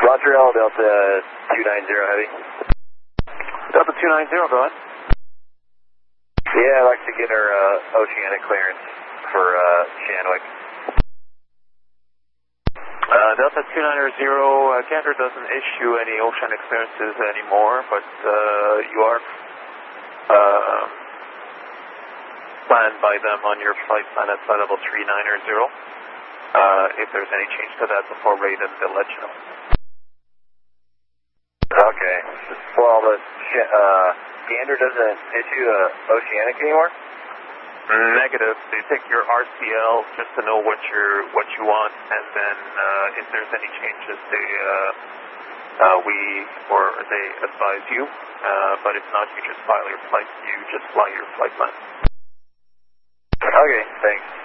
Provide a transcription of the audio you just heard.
Montreal, Delta 290 Heavy. Delta 290, go ahead. Yeah, I'd like to get our oceanic clearance for Shanwick. Delta 290, Gander doesn't issue any oceanic clearances anymore, but you are planned by them on your flight plan at flight level 390. If there's any change to that before rated, they'll let you know. Okay. Well, the Gander doesn't issue oceanic anymore? Negative. They take your RCL just to know what you want, and then if there's any changes, they advise you. But if not, you just file your flight. You just fly your flight plan. Okay, thanks.